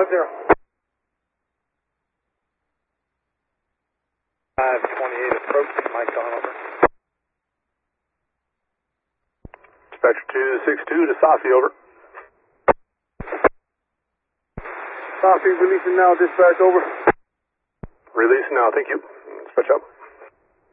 528 approach, Mike on over. Dispatcher 262 to Safi, over. Safi releasing now, dispatch over. Release now, thank you. Dispatch out.